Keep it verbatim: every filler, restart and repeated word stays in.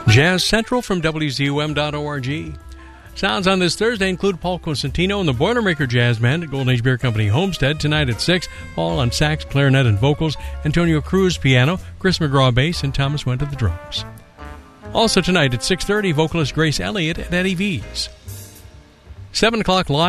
Jazz Central from W Z U M dot org. Sounds on this Thursday include Paul Cosentino and the Boilermaker Jazz Band at Golden Age Beer Company Homestead tonight at six. Paul on sax, clarinet, and vocals, Antonio Cruz piano, Chris McGraw bass, and Thomas Went at the drums. Also tonight at six thirty, vocalist Grace Elliott at Eddie V's. seven o'clock live.